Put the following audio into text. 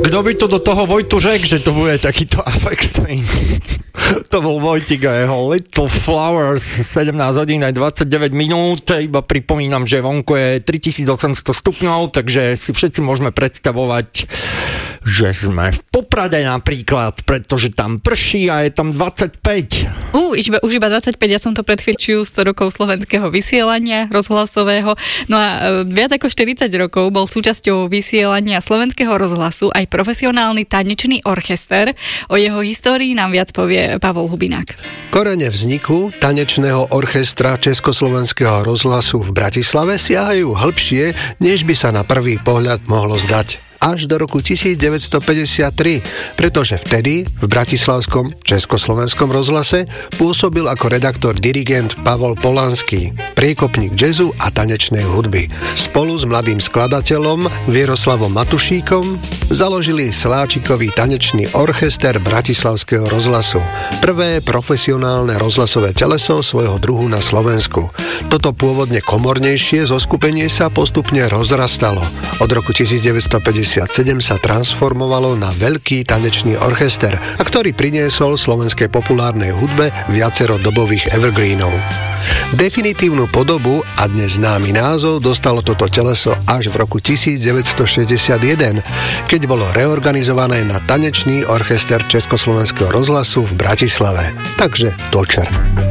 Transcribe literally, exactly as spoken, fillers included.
Kto by to do toho Vojtu řek, že to bude takýto Aphex Twin? To bol Vojtik a jeho Little Flowers, sedemnásť hodín aj dvadsaťdeväť minút. Iba pripomínam, že vonku je tritisícosemsto stupňov, takže si všetci môžeme predstavovať, že sme v Poprade napríklad, pretože tam prší a je tam dvadsaťpäť. Uh, už iba, už iba dvadsaťpäť, ja som to predchvíľčil sto rokov slovenského vysielania rozhlasového. No a e, viac ako štyridsať rokov bol súčasťou vysielania slovenského rozhlasu aj profesionálny tanečný orchester. O jeho histórii nám viac povie Pavol Hubinák. Korene vzniku tanečného orchestra Československého rozhlasu v Bratislave siahajú hĺbšie, než by sa na prvý pohľad mohlo zdať. Až do roku devätnásťstopäťdesiattri, pretože vtedy v bratislavskom Československom rozhlase pôsobil ako redaktor dirigent Pavol Polanský, priekopník jazzu a tanečnej hudby. Spolu s mladým skladateľom Vieroslavom Matušíkom založili Sláčikový tanečný orchester Bratislavského rozhlasu, prvé profesionálne rozhlasové teleso svojho druhu na Slovensku. Toto pôvodne komornejšie zoskupenie sa postupne rozrastalo. Od roku devätnásťstopäťdesiatsedem sa transformovalo na veľký tanečný orchester, a ktorý priniesol slovenskej populárnej hudbe viacero dobových evergreenov. Definitívnu podobu a dnes známy názov dostalo toto teleso až v roku devätnásťstošesťdesiatjeden, keď bolo reorganizované na Tanečný orchester Československého rozhlasu v Bratislave. Takže Točer.